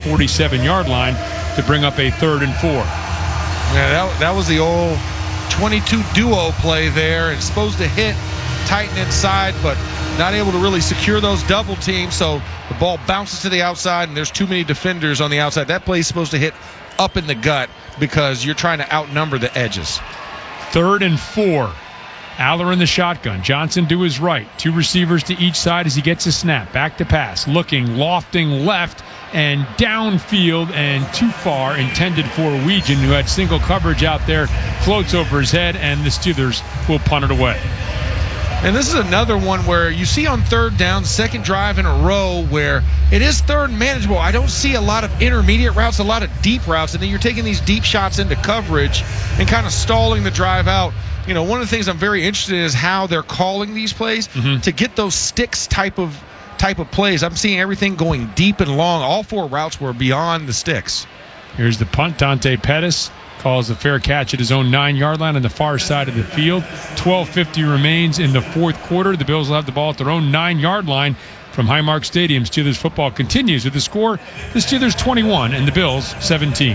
47-yard line to bring up a 3rd and 4. Yeah, that was the old 22 duo play there. It's supposed to hit, tighten inside, but not able to really secure those double teams, so the ball bounces to the outside, and there's too many defenders on the outside. That play is supposed to hit up in the gut because you're trying to outnumber the edges. 3rd and 4. Aller in the shotgun. Johnson to his right. 2 receivers to each side as he gets a snap. Back to pass. Looking, lofting left and downfield and too far. Intended for Weegan, who had single coverage out there. Floats over his head, and the Steelers will punt it away. And this is another one where you see on 3rd down, second drive in a row where it is 3rd and manageable. I don't see a lot of intermediate routes, a lot of deep routes, and then you're taking these deep shots into coverage and kind of stalling the drive out. You know, one of the things I'm very interested in is how they're calling these plays to get those sticks type of plays. I'm seeing everything going deep and long. All 4 routes were beyond the sticks. Here's the punt. Dante Pettis calls a fair catch at his own 9-yard line on the far side of the field. 12:50 remains in the 4th quarter. The Bills will have the ball at their own 9-yard line from Highmark Stadium. Steelers football continues with the score: the Steelers 21 and the Bills 17.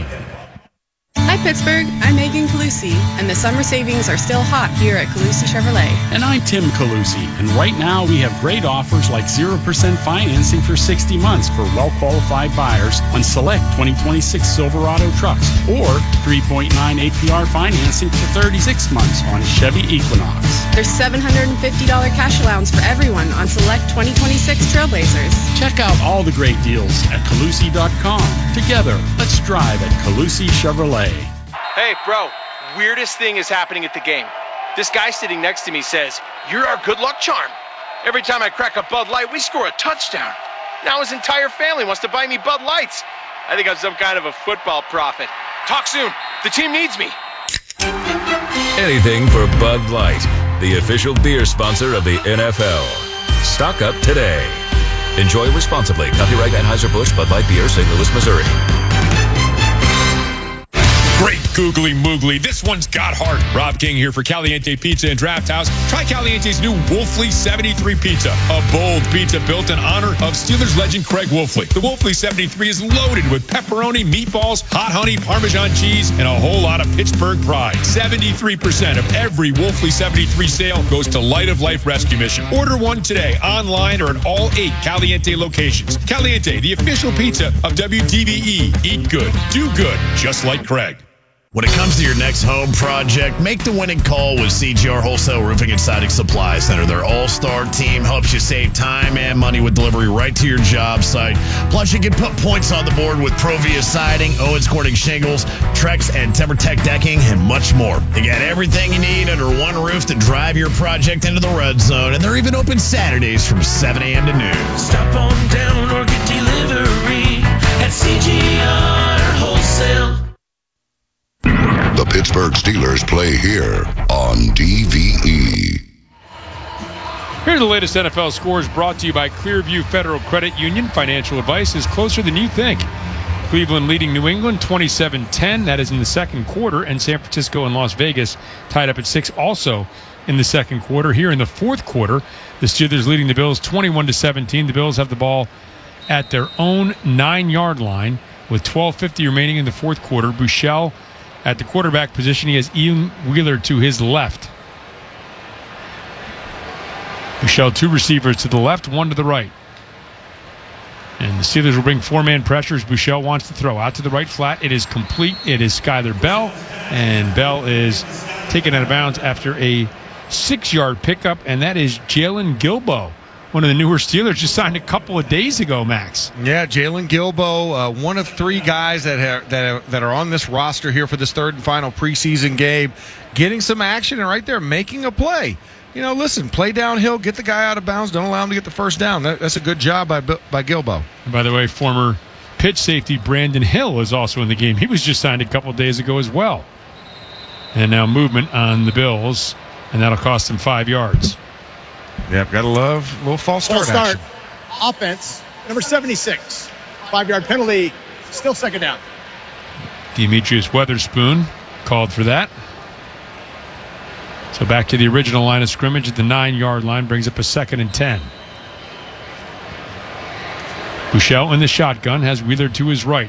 Hi Pittsburgh, I'm Megan Calusi, and the summer savings are still hot here at Calusi Chevrolet. And I'm Tim Calusi, and right now we have great offers like 0% financing for 60 months for well-qualified buyers on select 2026 Silverado trucks, or 3.9 APR financing for 36 months on a Chevy Equinox. There's $750 cash allowance for everyone on select 2026 Trailblazers. Check out all the great deals at Calusi.com. Together, let's drive at Calusi Chevrolet. Hey, bro, weirdest thing is happening at the game. This guy sitting next to me says, "You're our good luck charm. Every time I crack a Bud Light, we score a touchdown. Now his entire family wants to buy me Bud Lights. I think I'm some kind of a football prophet. Talk soon. The team needs me." Anything for Bud Light, the official beer sponsor of the NFL. Stock up today. Enjoy responsibly. Copyright Anheuser-Busch Bud Light Beer, St. Louis, Missouri. Great googly moogly. This one's got heart. Rob King here for Caliente Pizza and Draft House. Try Caliente's new Wolfley 73 Pizza, a bold pizza built in honor of Steelers legend Craig Wolfley. The Wolfley 73 is loaded with pepperoni, meatballs, hot honey, Parmesan cheese, and a whole lot of Pittsburgh pride. 73% of every Wolfley 73 sale goes to Light of Life Rescue Mission. Order one today, online or at all 8 Caliente locations. Caliente, the official pizza of WDVE. Eat good, do good, just like Craig. When it comes to your next home project, make the winning call with CGR Wholesale Roofing and Siding Supply Center. Their all-star team helps you save time and money with delivery right to your job site. Plus, you can put points on the board with Provia Siding, Owens Corning Shingles, Trex, and TimberTech Decking, and much more. You got everything you need under one roof to drive your project into the red zone, and they're even open Saturdays from 7 a.m. to noon. Stop on down or get delivery at CGR Wholesale. The Pittsburgh Steelers play here on DVE. Here are the latest NFL scores brought to you by Clearview Federal Credit Union. Financial advice is closer than you think. Cleveland leading New England 27-10. That is in the 2nd quarter. And San Francisco and Las Vegas tied up at 6 also in the 2nd quarter. Here in the 4th quarter, the Steelers leading the Bills 21-17. The Bills have the ball at their own 9-yard line with 12:50 remaining in the 4th quarter. Buechele at the quarterback position. He has Ian Wheeler to his left. Buechele, 2 receivers to the left, 1 to the right. And the Steelers will bring 4-man pressures. Buechele wants to throw out to the right flat. It is complete. It is Skyler Bell. And Bell is taken out of bounds after a 6-yard pickup. And that is Jalen Guilbeau, one of the newer Steelers, just signed a couple of days ago, Max. Yeah, Jalen Guilbeau, one of 3 guys that are on this roster here for this 3rd and final preseason game, getting some action and right there making a play. You know, listen, play downhill, get the guy out of bounds, don't allow him to get the first down. That's a good job by Guilbeau. And by the way, former pitch safety Brandon Hill is also in the game. He was just signed a couple of days ago as well. And now movement on the Bills, and that'll cost them 5 yards. Yep, gotta love a little false start action. Offense, number 76. 5-yard penalty, still 2nd down. Demetrius Weatherspoon called for that. So back to the original line of scrimmage at the 9-yard line, brings up a 2nd and 10. Buechele in the shotgun has Wheeler to his right.